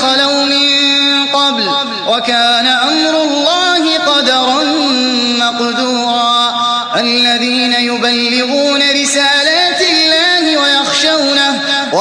خلوا من قبل وكان أمر الله قدرا مقدورا الذين يبلغون رسالات